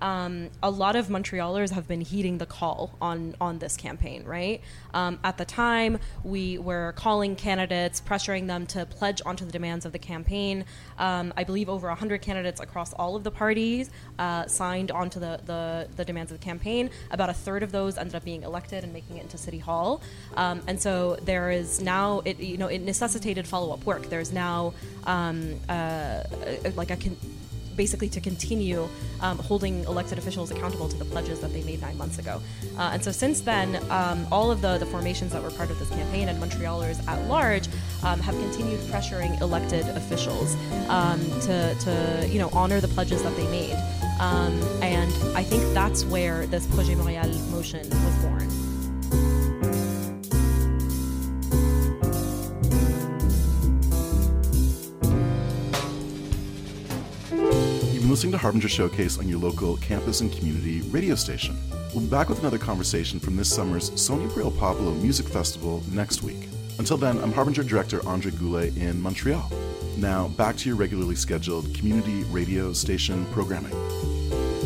a lot of Montrealers have been heeding the call on this campaign, right? At the time, we were calling candidates, pressuring them to pledge onto the demands of the campaign. I believe over 100 candidates across all of the parties signed onto the demands of the campaign. About a third of those ended up being elected and making it into City Hall. And so there is now, it necessitated follow-up work. There's now basically to continue holding elected officials accountable to the pledges that they made 9 months ago. And so since then, all of the formations that were part of this campaign and Montrealers at large have continued pressuring elected officials to honor the pledges that they made. And I think that's where this Projet Montréal motion was born. Listening to Harbinger Showcase on your local campus and community radio station. We'll be back with another conversation from this summer's Sonia Briel Popolo Music Festival next week. Until then, I'm Harbinger Director Andre Goulet in Montreal. Now, back to your regularly scheduled community radio station programming.